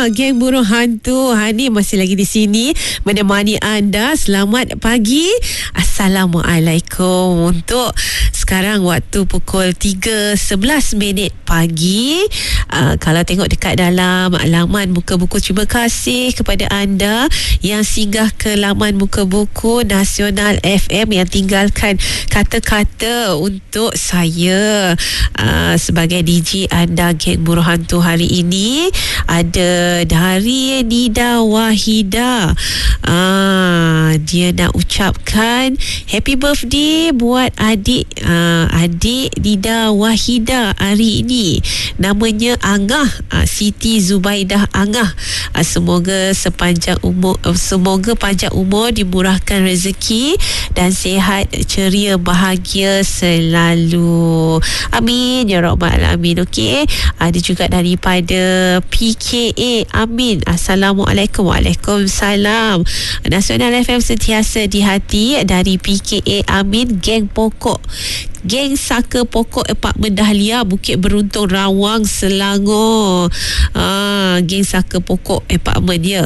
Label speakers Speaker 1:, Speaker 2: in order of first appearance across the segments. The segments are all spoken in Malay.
Speaker 1: Geng Burung Hantu. Hani masih lagi di sini menemani anda. Selamat pagi. Assalamualaikum. Untuk sekarang waktu pukul 3.11 pagi. Kalau tengok dekat dalam laman Muka Buku, terima kasih kepada anda yang singgah ke laman Muka Buku Nasional FM, yang tinggalkan kata-kata untuk saya sebagai DJ anda Geng Burung Hantu hari ini. Ada dari Nida Wahida. Dia nak ucapkan happy birthday buat adik Nida Wahida hari ini. Namanya Angah, Siti Zubaidah Angah. Semoga panjang umur, dimurahkan rezeki dan sihat, ceria, bahagia selalu. Amin ya rabbal alamin. Okey, ada juga daripada PKA Amin. Assalamualaikum. Waalaikumsalam. Nasional FM sentiasa di hati. Dari PKA Amin, geng pokok, geng Saka Pokok Apartmen Dahlia, Bukit Beruntung, Rawang, Selangor. Geng Saka Pokok Apartmen ya.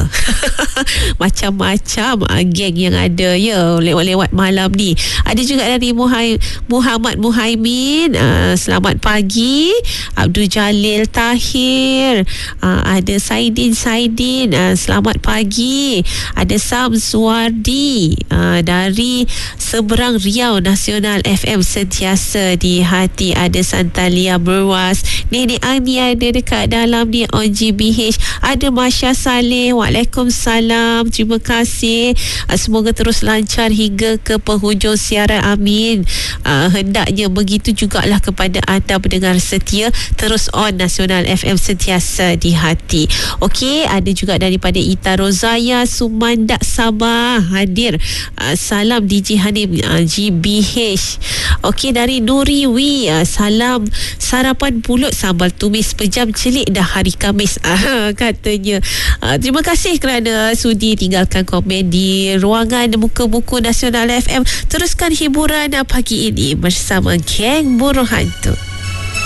Speaker 1: Macam-macam geng yang ada ya lewat-lewat malam ni. Ada juga dari Muhammad Muhaimin. Selamat pagi. Abdul Jalil Tahir. Ada Saidin. Selamat pagi. Ada Sam Suwardi dari Seberang Riau. Nasional FM sentiasa di hati. Ada Santalia Berwas. Nenek Ani ada dekat dalam ni, OGBH. Ada Masya Saleh. Waalaikumsalam. Terima kasih. Semoga terus lancar hingga ke penghujung siaran. Amin. Hendaknya begitu jugalah kepada anda pendengar setia. Terus on Nasional FM sentiasa di hati. Okey, ada juga daripada Ita Rozaya Sumandak Sabah hadir. Salam DJ Hanim GBH. Okey, dari Nuri Wi, salam sarapan pulut sambal tumis pejam celik dah hari Khamis. Katanya. Terima kasih kerana sudi tinggalkan komen di ruangan Muka Buku Nasional FM. Teruskan hiburan pagi ini bersama Geng Burung Hantu.